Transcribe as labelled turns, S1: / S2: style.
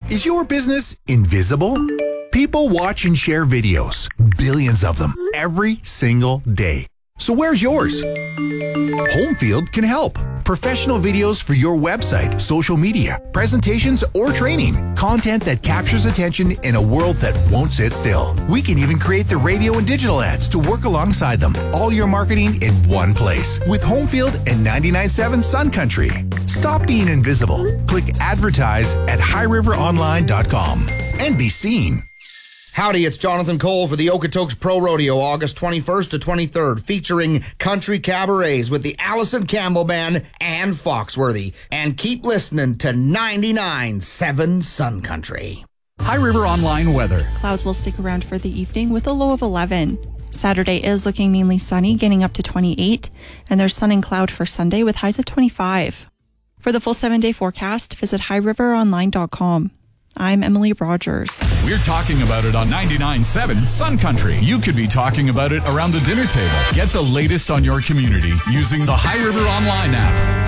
S1: Is your business invisible? People watch and share videos, billions of them, every single day. So where's yours? Homefield can help. Professional videos for your website, social media, presentations, or training. Content that captures attention in a world that won't sit still. We can even create the radio and digital ads to work alongside them. All your marketing in one place. With Homefield and 99.7 Sun Country. Stop being invisible. Click advertise at highriveronline.com and be seen.
S2: Howdy, it's Jonathan Cole for the Okotoks Pro Rodeo, August 21st to 23rd, featuring country cabarets with the Allison Campbell Band and Foxworthy. And keep listening to 99.7 Sun Country.
S3: High River Online weather.
S4: Clouds will stick around for the evening with a low of 11. Saturday is looking mainly sunny, getting up to 28. And there's sun and cloud for Sunday with highs of 25. For the full 7-day forecast, visit highriveronline.com. I'm Emily Rogers.
S3: We're talking about it on 99.7 Sun Country. You could be talking about it around the dinner table. Get the latest on your community using the High River Online app.